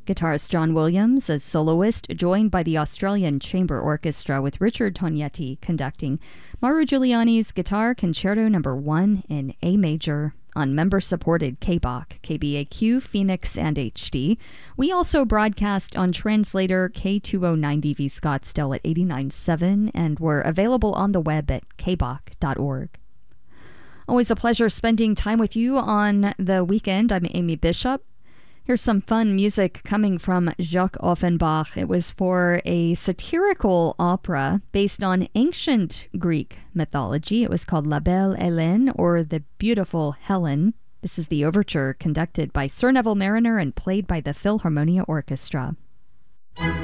Guitarist John Williams as soloist, joined by the Australian Chamber Orchestra with Richard Tognetti conducting. Mauro Giuliani's Guitar Concerto No. 1 in A major on member-supported KBOC, KBAQ, Phoenix, and HD. We also broadcast on translator K2090V Scottsdale at 89.7, and we're available on the web at kbok.org. Always a pleasure spending time with you on the weekend. I'm Amy Bishop. Here's some fun music coming from Jacques Offenbach. It was for a satirical opera based on ancient Greek mythology. It was called La Belle Hélène, or The Beautiful Helen. This is the overture conducted by Sir Neville Mariner and played by the Philharmonia Orchestra.